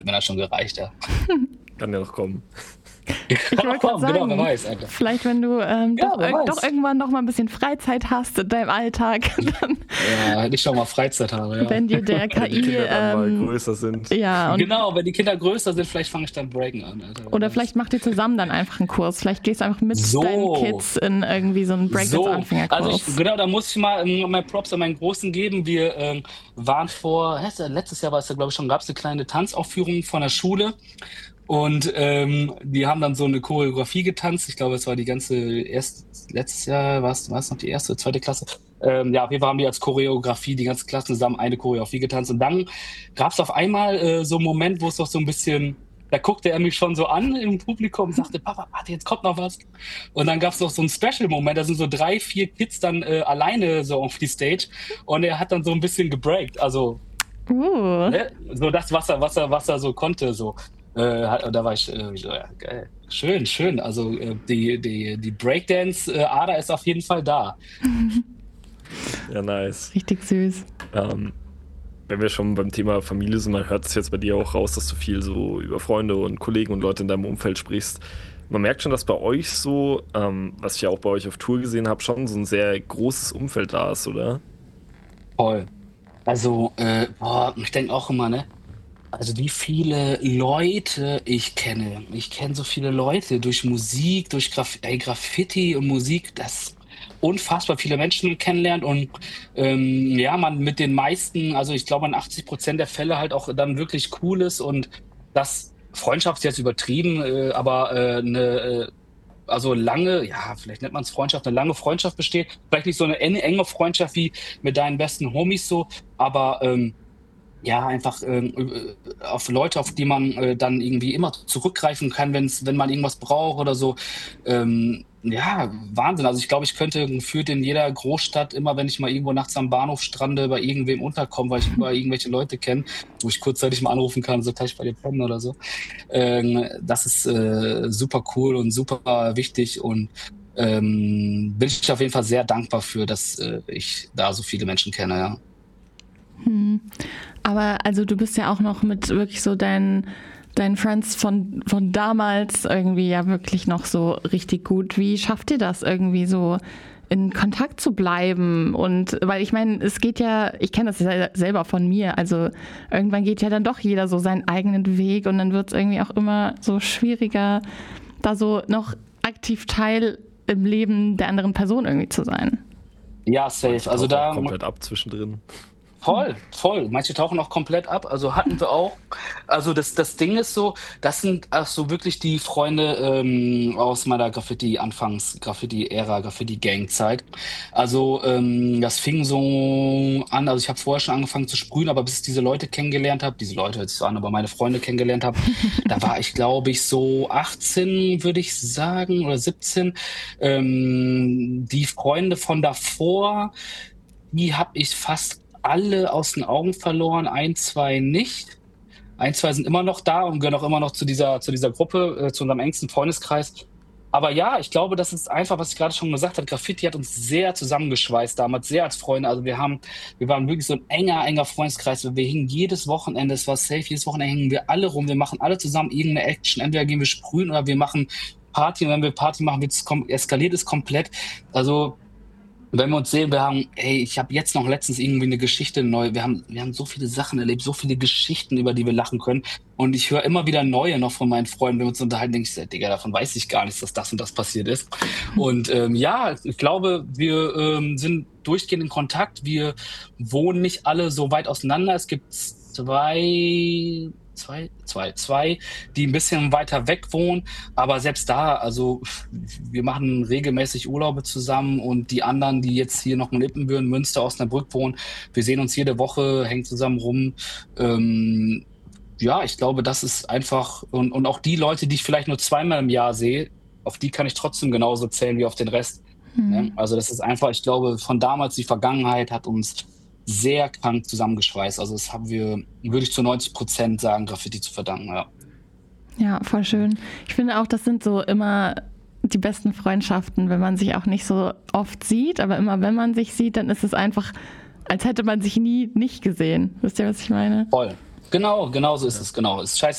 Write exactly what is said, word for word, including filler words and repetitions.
mir das schon gereicht, ja. Kann ja noch kommen. Ich wollte gerade sagen, genau, wer weiß, Alter. Vielleicht, wenn du ähm, Ja, doch, wer irg- weiß. doch irgendwann noch mal ein bisschen Freizeit hast in deinem Alltag, dann, Ja, hätte ich schon mal Freizeit habe, ja. wenn dir der Wenn die K I, Kinder dann mal ähm, größer sind. ja, und, Genau, wenn die Kinder größer sind, vielleicht fange ich dann Breaken an, Alter. Wer oder weiß. vielleicht macht ihr zusammen dann einfach einen Kurs. Vielleicht gehst du einfach mit So. deinen Kids in irgendwie so einen So, Breakdance-Anfängerkurs. also ich, genau, da muss ich mal ähm, mein Props an meinen Großen geben. Wir ähm, waren vor, hä, ist ja letztes Jahr war es ja, glaube ich, schon, gab es eine kleine Tanzaufführung von der Schule. Und ähm, die haben dann so eine Choreografie getanzt. Ich glaube, es war die ganze, erst letztes Jahr, war es war es noch die erste, zweite Klasse. Ähm, ja, auf jeden Fall haben die als Choreografie, die ganze Klasse zusammen eine Choreografie getanzt. Und dann gab es auf einmal äh, so einen Moment, wo es doch so ein bisschen, da guckte er mich schon so an im Publikum und sagte, Papa, warte, jetzt kommt noch was. Und dann gab es noch so einen Special-Moment, da sind so drei, vier Kids dann äh, alleine so auf die Stage. Und er hat dann so ein bisschen gebreakt, also uh. ne? So das, was er, was er, was er so konnte, so. Äh, hat- da war ich, äh, so, ja, geil. Schön, schön. Also äh, die, die, die Breakdance-Ader ist auf jeden Fall da. Ja, nice. Richtig süß. Ähm, wenn wir schon beim Thema Familie sind, man hört es jetzt bei dir auch raus, dass du viel so über Freunde und Kollegen und Leute in deinem Umfeld sprichst. Man merkt schon, dass bei euch so, ähm, was ich ja auch bei euch auf Tour gesehen habe, schon so ein sehr großes Umfeld da ist, oder? Voll. Also, äh, boah, ich denke auch immer, ne? Also wie viele Leute ich kenne. Ich kenne so viele Leute durch Musik, durch Graf ey, Graffiti und Musik, das unfassbar viele Menschen kennenlernt und ähm, ja, man mit den meisten, also ich glaube in achtzig Prozent der Fälle halt auch dann wirklich cool ist und das Freundschaft ist jetzt übertrieben, äh, aber äh, eine äh, also lange, ja, vielleicht nennt man es Freundschaft, eine lange Freundschaft besteht. Vielleicht nicht so eine enge, enge Freundschaft wie mit deinen besten Homies so, aber ähm, ja, einfach ähm, äh, auf Leute, auf die man äh, dann irgendwie immer zurückgreifen kann, wenn's, wenn man irgendwas braucht oder so. Ähm, ja, Wahnsinn. Also ich glaube, ich könnte gefühlt in jeder Großstadt, immer wenn ich mal irgendwo nachts am Bahnhof strande, bei irgendwem unterkommen, weil ich überall irgendwelche Leute kenne, wo ich kurzzeitig mal anrufen kann, so kann ich bei dir pennen oder so. Ähm, das ist äh, super cool und super wichtig und ähm, bin ich auf jeden Fall sehr dankbar für, dass äh, ich da so viele Menschen kenne, ja. Hm. Aber also du bist ja auch noch mit wirklich so deinen, deinen Friends von, von damals irgendwie ja wirklich noch so richtig gut. Wie schafft ihr das irgendwie so in Kontakt zu bleiben? Und weil ich meine, es geht ja, ich kenne das ja selber von mir, also irgendwann geht ja dann doch jeder so seinen eigenen Weg und dann wird es irgendwie auch immer so schwieriger, da so noch aktiv Teil im Leben der anderen Person irgendwie zu sein. Ja, safe. Also Tauchen da auch komplett ab zwischendrin. voll, voll. Manche tauchen auch komplett ab. Also hatten wir auch. Also das, das Ding ist so, das sind ach so wirklich die Freunde ähm, aus meiner Graffiti-Anfangs, Graffiti-Ära, Graffiti-Gang-Zeit. Also ähm, das fing so an, also ich habe vorher schon angefangen zu sprühen, aber bis ich diese Leute kennengelernt habe, diese Leute hört sich so an, aber meine Freunde kennengelernt habe, da war ich glaube ich so achtzehn, würde ich sagen, oder siebzehn. Ähm, die Freunde von davor, die habe ich fast alle aus den Augen verloren, ein, zwei nicht. Ein, zwei sind immer noch da und gehören auch immer noch zu dieser, zu dieser Gruppe, äh, zu unserem engsten Freundeskreis. Aber ja, ich glaube, das ist einfach, was ich gerade schon gesagt habe. Graffiti hat uns sehr zusammengeschweißt damals, sehr als Freunde. Also wir haben, wir waren wirklich so ein enger, enger Freundeskreis. Wir hingen jedes Wochenende, es war safe, jedes Wochenende hingen wir alle rum. Wir machen alle zusammen irgendeine Action. Entweder gehen wir sprühen oder wir machen Party. Und wenn wir Party machen, wird's kom- eskaliert es komplett. Also wenn wir uns sehen, wir haben, ey, ich habe jetzt noch letztens irgendwie eine Geschichte neu. Wir haben, wir haben so viele Sachen erlebt, so viele Geschichten, über die wir lachen können. Und ich höre immer wieder neue noch von meinen Freunden, wenn wir uns unterhalten, denke ich, Digga, davon weiß ich gar nicht, dass das und das passiert ist. Und ähm, ja, ich glaube, wir ähm, sind durchgehend in Kontakt. Wir wohnen nicht alle so weit auseinander. Es gibt zwei, zwei, zwei, zwei, die ein bisschen weiter weg wohnen. Aber selbst da, also wir machen regelmäßig Urlaube zusammen und die anderen, die jetzt hier noch in Ippenbüren, Münster, Osnabrück wohnen, wir sehen uns jede Woche, hängen zusammen rum. Ähm, ja, ich glaube, das ist einfach, und, und auch die Leute, die ich vielleicht nur zweimal im Jahr sehe, auf die kann ich trotzdem genauso zählen wie auf den Rest. Hm. Ne? Also das ist einfach, ich glaube, von damals, die Vergangenheit hat uns sehr krank zusammengeschweißt. Also das haben wir, würde ich zu neunzig Prozent sagen, Graffiti zu verdanken, ja. Ja, voll schön. Ich finde auch, das sind so immer die besten Freundschaften, wenn man sich auch nicht so oft sieht, aber immer wenn man sich sieht, dann ist es einfach, als hätte man sich nie nicht gesehen. Wisst ihr, was ich meine? Voll. Genau, genau so ist es, genau. Es ist scheiße.